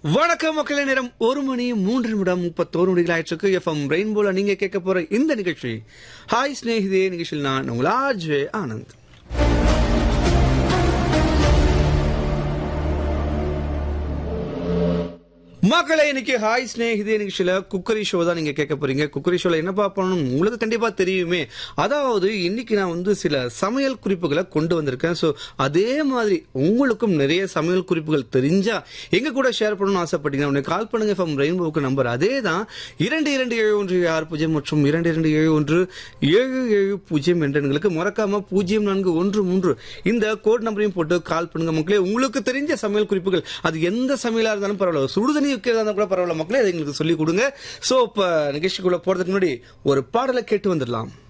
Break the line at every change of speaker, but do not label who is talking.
வணக்கம் மக்களே, நேரம் 1:03:31 ஆயிடுச்சு. எஃப்எம் ரெயின்போல நீங்க கேட்க போற இந்த நிகழ்ச்சி ஹாய் ஸ்நேகிதே நிகழ்ச்சியில் நான் உங்கள் ஆர்ஜே ஆனந்த். மக்களே, இன்னைக்கு ஹாய் ஸ்நேகிதே நிகழ்ச்சியில குக்கரி ஷோ தான் நீங்க கேட்க போறீங்க. குக்கரி ஷோல என்ன பார்ப்போம் உங்களுக்கு கண்டிப்பா தெரியுமே. அதாவது இன்னைக்கு நான் சில சமையல் குறிப்புகளை கொண்டு வந்திருக்கேன். ஸோ அதே மாதிரி உங்களுக்கும் நிறைய சமையல் குறிப்புகள் தெரிஞ்சா எங்க கூட ஷேர் பண்ணணும்னு ஆசைப்பட்டீங்கன்னா உடனே கால் பண்ணுங்க. எஃப்எம் ரெயின்போக்கு நம்பர் அதே தான் 2271 மற்றும் 227177 என்ற எண்களுக்கு மறக்காம 0413 இந்த கோட் நம்பரையும் போட்டு கால் பண்ணுங்க. மக்களே, உங்களுக்கு தெரிஞ்ச சமையல் குறிப்புகள் அது எந்த சமையலா இருந்தாலும் பரவாயில்ல, சுடுதண்ணி கூட பரவாயில்ல மக்களே, அதை எங்களுக்கு சொல்லிக் கொடுங்க. சோ இப்ப நிகழ்ச்சிக்குள்ள போறதுக்கு முன்னாடி ஒரு பாடலை கேட்டு வந்துடலாம்.